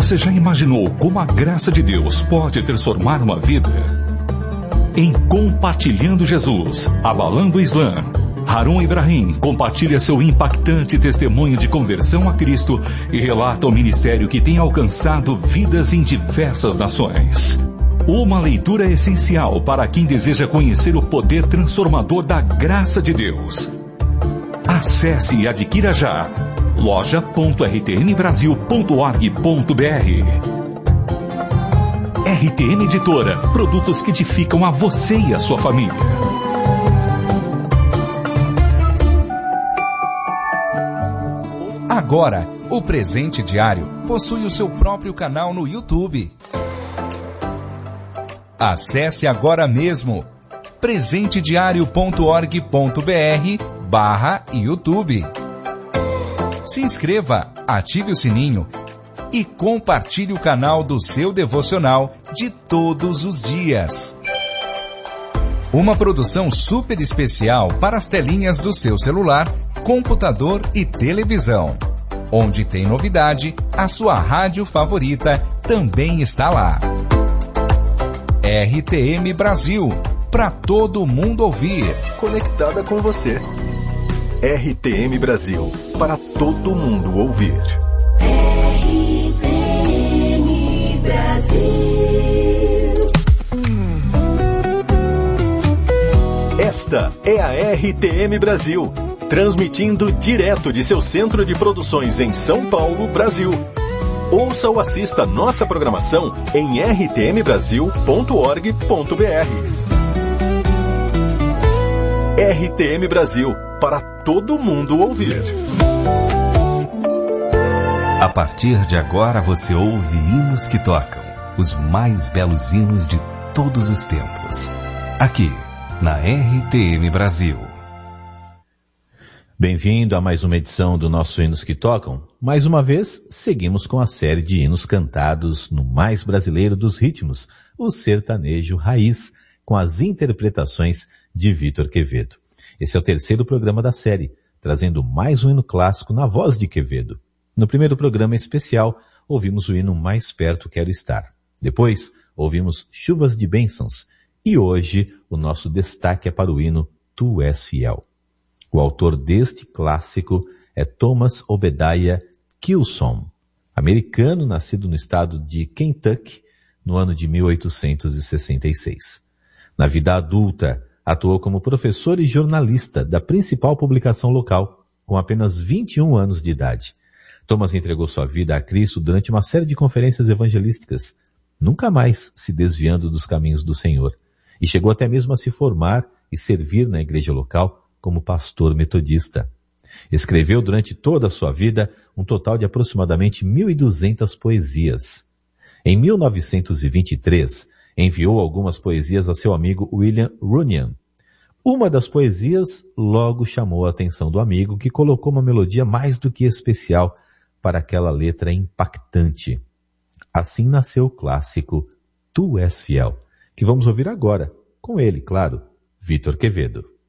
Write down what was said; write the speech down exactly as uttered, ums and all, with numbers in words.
Você já imaginou como a graça de Deus pode transformar uma vida? Em Compartilhando Jesus, Abalando o Islã, Harun Ibrahim compartilha seu impactante testemunho de conversão a Cristo e relata o ministério que tem alcançado vidas em diversas nações. Uma leitura essencial para quem deseja conhecer o poder transformador da graça de Deus. Acesse e adquira já loja ponto r t n brasil ponto org ponto b r. R T N Editora, produtos que edificam a você e a sua família. Agora, o Presente Diário possui o seu próprio canal no YouTube. Acesse agora mesmo presente diário ponto org ponto b r barra YouTube. Se inscreva, ative o sininho e compartilhe o canal do seu devocional de todos os dias. Uma produção super especial para as telinhas do seu celular, computador e televisão. Onde tem novidade, a sua rádio favorita também está lá. R T M Brasil, para todo mundo ouvir. Conectada com você. R T M Brasil, para todo mundo ouvir. R T M Brasil. Esta é a R T M Brasil, transmitindo direto de seu centro de produções em São Paulo, Brasil. Ouça ou assista nossa programação em r t m brasil ponto org ponto b r. R T M Brasil, para todo mundo ouvir. A partir de agora você ouve hinos que tocam, os mais belos hinos de todos os tempos. Aqui, na R T M Brasil. Bem-vindo a mais uma edição do nosso Hinos que Tocam. Mais uma vez, seguimos com a série de hinos cantados no mais brasileiro dos ritmos, o sertanejo raiz, com as interpretações de Vitor Quevedo. Esse é o terceiro programa da série, trazendo mais um hino clássico na voz de Quevedo. No primeiro programa especial, ouvimos o hino Mais Perto Quero Estar. Depois, ouvimos Chuvas de Bênçãos. E hoje, o nosso destaque é para o hino Tu És Fiel. O autor deste clássico é Thomas Obadiah Kilson, americano nascido no estado de Kentucky no ano de mil oitocentos e sessenta e seis. Na vida adulta, atuou como professor e jornalista da principal publicação local, com apenas vinte e um anos de idade. Thomas entregou sua vida a Cristo durante uma série de conferências evangelísticas, nunca mais se desviando dos caminhos do Senhor, e chegou até mesmo a se formar e servir na igreja local como pastor metodista. Escreveu durante toda a sua vida um total de aproximadamente mil e duzentas poesias. Em mil novecentos e vinte e três, enviou algumas poesias a seu amigo William Runyon. Uma das poesias logo chamou a atenção do amigo, que colocou uma melodia mais do que especial para aquela letra impactante. Assim nasceu o clássico Tu És Fiel, que vamos ouvir agora, com ele, claro, Vitor Quevedo.